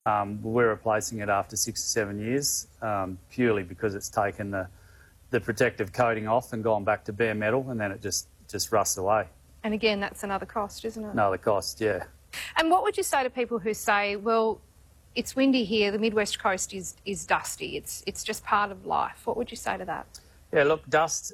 We're replacing it after 6 or 7 years, purely because it's taken the protective coating off and gone back to bare metal, and then it just rusts away. And again, that's another cost, isn't it? Another cost, yeah. And what would you say to people who say, well, it's windy here, the Mid-West Coast is dusty, it's just part of life? What would you say to that? Yeah, look, dust,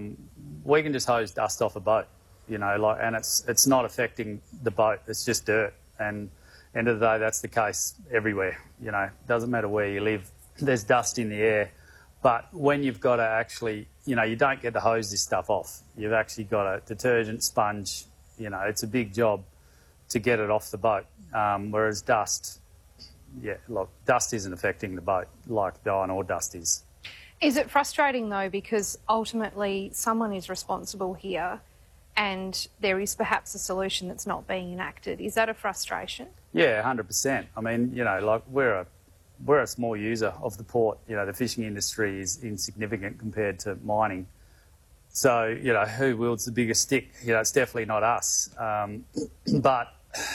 we can just hose dust off a boat, you know, and it's not affecting the boat, it's just dirt. And end of the day, that's the case everywhere, you know. Doesn't matter where you live, there's dust in the air. But when you've got to actually, you know, you don't get to hose this stuff off. You've actually got a detergent sponge, you know, it's a big job to get it off the boat. Whereas dust, yeah, look, dust isn't affecting the boat like the iron ore dust is. Is it frustrating though, because ultimately someone is responsible here and there is perhaps a solution that's not being enacted? Is that a frustration? Yeah, 100%. I mean, you know, like we're a small user of the port. You know, the fishing industry is insignificant compared to mining. So, you know, who wields the biggest stick? You know, it's definitely not us. But,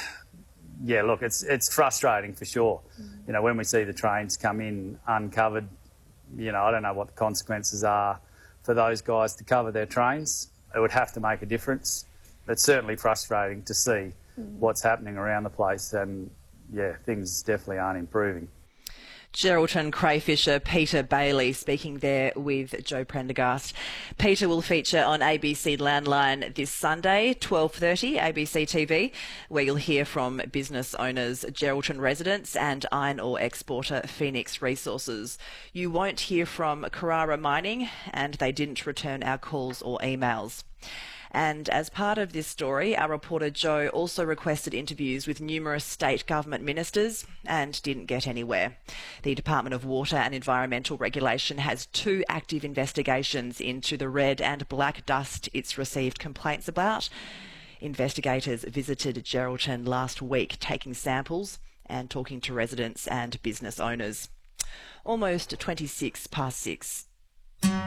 yeah, look, it's frustrating for sure. You know, when we see the trains come in uncovered, you know, I don't know what the consequences are for those guys to cover their trains. It would have to make a difference. It's certainly frustrating to see what's happening around the place, and, yeah, things definitely aren't improving. Geraldton crayfisher Peter Bailey speaking there with Joe Prendergast. Peter will feature on ABC Landline this Sunday, 12:30, ABC TV, where you'll hear from business owners, Geraldton residents and iron ore exporter Phoenix Resources. You won't hear from Carrara Mining, and they didn't return our calls or emails. And as part of this story, our reporter Joe also requested interviews with numerous state government ministers and didn't get anywhere. The Department of Water and Environmental Regulation has 2 active investigations into the red and black dust it's received complaints about. Investigators visited Geraldton last week, taking samples and talking to residents and business owners. Almost 26 past 6.